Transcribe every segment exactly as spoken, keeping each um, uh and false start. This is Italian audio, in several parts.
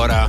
allora.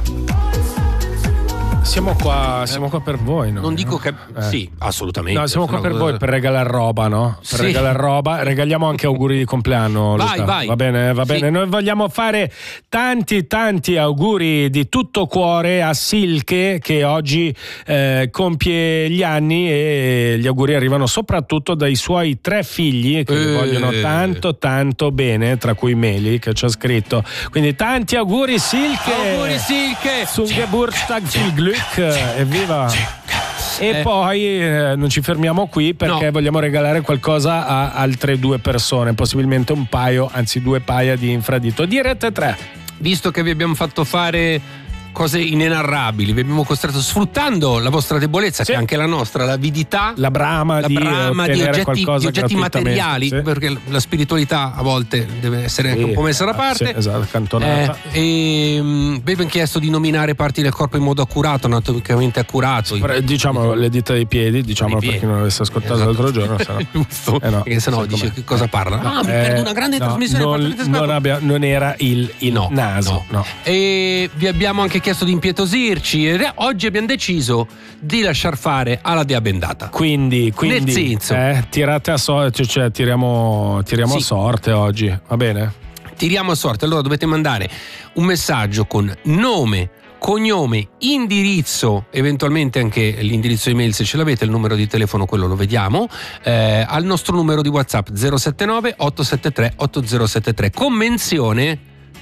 Siamo qua, siamo qua per voi, no? Non dico che eh. sì, assolutamente. No, siamo qua no, per voi per regalare roba, no? Per sì. regalare roba, regaliamo anche auguri di compleanno. Vai, Luca. vai. Va bene, va sì. bene. Noi vogliamo fare tanti, tanti auguri di tutto cuore a Silke, che oggi eh, compie gli anni, e gli auguri arrivano soprattutto dai suoi tre figli che eh. li vogliono tanto, tanto bene, tra cui Meli, che ci ha scritto. Quindi tanti auguri, Silke. Auguri, Silke. Zum Geburtstag viel Glück. Evviva! E eh. poi eh, non ci fermiamo qui, perché no. vogliamo regalare qualcosa a altre due persone, possibilmente un paio, anzi due paia di infradito. Dirette tre. Visto che vi abbiamo fatto fare cose inenarrabili, vi abbiamo costretto, sfruttando la vostra debolezza, sì. che è anche la nostra, l'avidità, la brama, la di, brama di oggetti, di oggetti materiali, sì. perché la spiritualità a volte deve essere anche sì. un po' messa da parte. Sì, esatto, cantonata. Eh, e um, vi abbiamo chiesto di nominare parti del corpo in modo accurato, anatomicamente accurato. Pre, diciamo le dita dei piedi, diciamo per chi non avesse ascoltato esatto. l'altro giorno. Sarà. Giusto, eh no, perché sennò dice che cosa parla. No, ah, mi eh, perdo una grande no, trasmissione. Non, non, abbia, non era il, il no, naso. No. No. E vi abbiamo anche chiesto di impietosirci. E oggi abbiamo deciso di lasciar fare alla dea bendata. Quindi, quindi nel senso, eh, tirate a sorte, cioè tiriamo, tiriamo sì. a sorte oggi, va bene? Tiriamo a sorte. Allora dovete mandare un messaggio con nome, cognome, indirizzo, eventualmente anche l'indirizzo email se ce l'avete, il numero di telefono quello lo vediamo, eh, al nostro numero di WhatsApp zero sette nove otto sette tre otto zero sette tre con menzione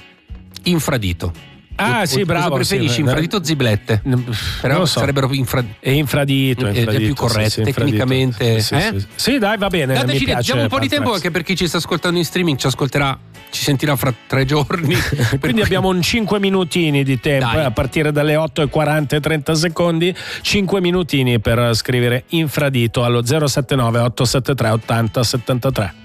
infradito. Ah, o, sì, bravo. Cosa preferisci, sì, infradito o ziblette? Però so. sarebbero infra... è infradito, infradito, è più corretto, sì, sì, tecnicamente. Sì, eh? sì, sì, dai, va bene. Dateci, mi piace, diamo un po' di tempo anche per chi ci sta ascoltando in streaming, ci ascolterà, ci sentirà fra tre giorni. Quindi cui... abbiamo un cinque minutini di tempo, eh, a partire dalle otto e quaranta e trenta secondi, cinque minutini per scrivere infradito allo zero sette nove otto sette tre ottanta settantatré.